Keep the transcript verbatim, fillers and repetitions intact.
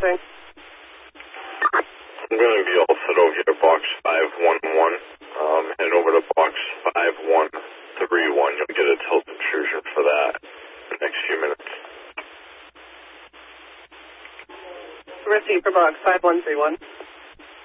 Thanks. I'm going to be all set over here to box five one one. Um, head over to box five one three one. You'll get a tilt intrusion for that in the next few minutes. Receive for box five one three one.